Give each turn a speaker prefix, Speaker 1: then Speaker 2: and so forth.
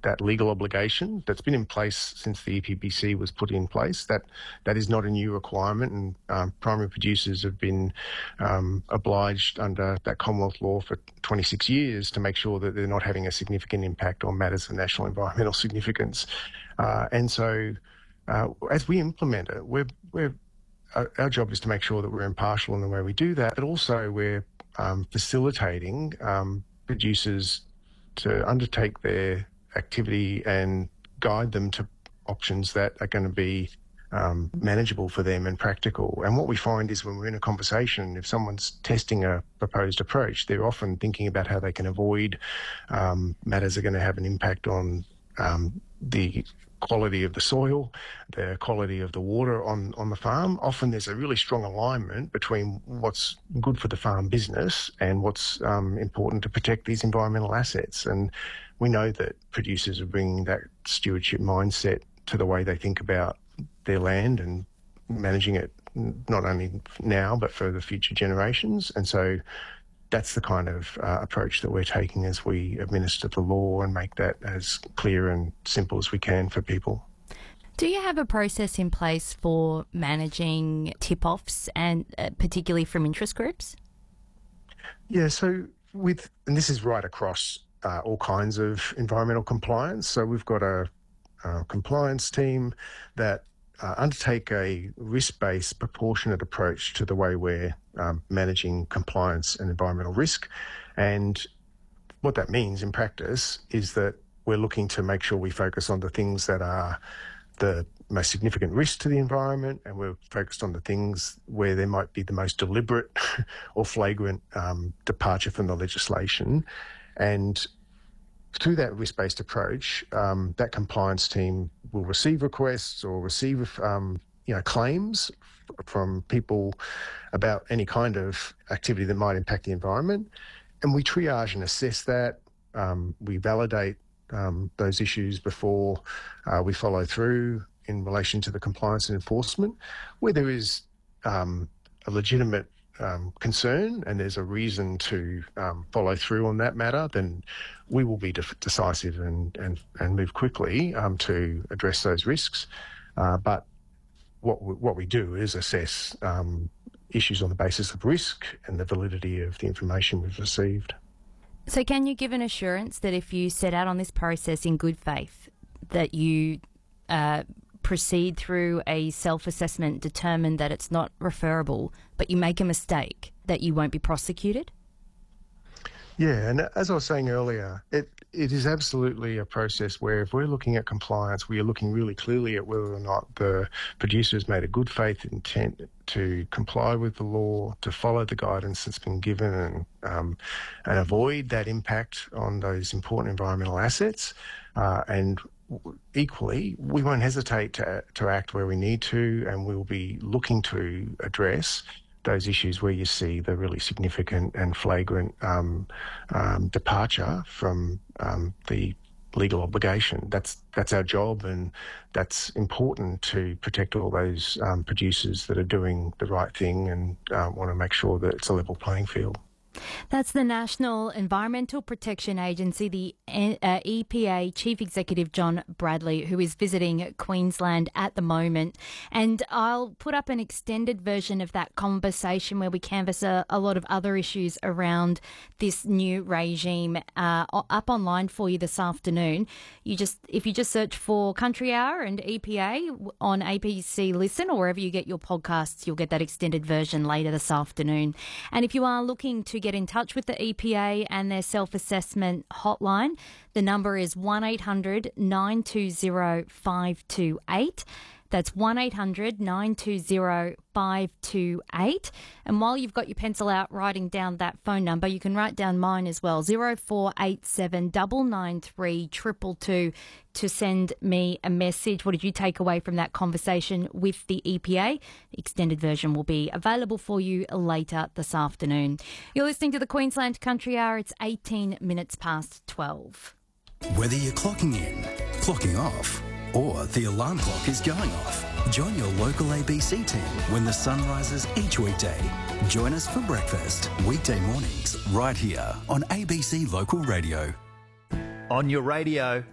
Speaker 1: that legal obligation that's been in place since the EPBC was put in place. That is not a new requirement, and primary producers have been obliged under that Commonwealth law for 26 years to make sure that they're not having a significant impact on matters of national environmental significance. And so as we implement it, our job is to make sure that we're impartial in the way we do that, but also we're facilitating producers to undertake their activity and guide them to options that are going to be manageable for them and practical. And what we find is when we're in a conversation, if someone's testing a proposed approach, they're often thinking about how they can avoid matters that are going to have an impact on the quality of the soil, the quality of the water on the farm. Often there's a really strong alignment between what's good for the farm business and what's important to protect these environmental assets. And we know that producers are bringing that stewardship mindset to the way they think about their land and managing it not only now but for the future generations. And so that's the kind of approach that we're taking as we administer the law and make that as clear and simple as we can for people.
Speaker 2: Do you have a process in place for managing tip-offs, and particularly from interest groups?
Speaker 1: Yeah, so and this is right across all kinds of environmental compliance. So we've got a compliance team that undertake a risk-based proportionate approach to the way we're managing compliance and environmental risk. And what that means in practice is that we're looking to make sure we focus on the things that are the most significant risk to the environment, and we're focused on the things where there might be the most deliberate or flagrant departure from the legislation. And through that risk-based approach, that compliance team will receive requests or receive claims from people about any kind of activity that might impact the environment. And we triage and assess that. We validate those issues before we follow through in relation to the compliance and enforcement. Where there is a legitimate concern and there's a reason to follow through on that matter, then we will be decisive and move quickly to address those risks. But what we do is assess issues on the basis of risk and the validity of the information we've received.
Speaker 2: So can you give an assurance that if you set out on this process in good faith, that you proceed through a self-assessment, determine that it's not referable, but you make a mistake, that you won't be prosecuted?
Speaker 1: Yeah, and as I was saying earlier, it is absolutely a process where if we're looking at compliance, we are looking really clearly at whether or not the producer has made a good faith intent to comply with the law, to follow the guidance that's been given and avoid that impact on those important environmental assets. And equally, we won't hesitate to act where we need to, and we'll be looking to address those issues where you see the really significant and flagrant departure from the legal obligation. That's our job, and that's important to protect all those producers that are doing the right thing and want to make sure that it's a level playing field.
Speaker 2: That's the National Environmental Protection Agency, the EPA Chief Executive John Bradley, who is visiting Queensland at the moment. And I'll put up an extended version of that conversation where we canvass a lot of other issues around this new regime up online for you this afternoon. If you just search for Country Hour and EPA on ABC Listen or wherever you get your podcasts, you'll get that extended version later this afternoon. And if you are looking to get in touch with the EPA and their self-assessment hotline, the number is 1800 920 528. That's 1800 920 528. And while you've got your pencil out writing down that phone number, you can write down mine as well, 0487 993 222, to send me a message. What did you take away from that conversation with the EPA? The extended version will be available for you later this afternoon. You're listening to the Queensland Country Hour. It's 18 minutes past 12.
Speaker 3: Whether you're clocking in, clocking off, or the alarm clock is going off, join your local ABC team when the sun rises each weekday. Join us for breakfast, weekday mornings, right here on ABC Local Radio.
Speaker 4: On your radio.